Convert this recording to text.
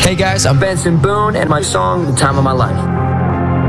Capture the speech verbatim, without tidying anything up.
Hey guys, I'm Benson Boone and my song, The Time of My Life.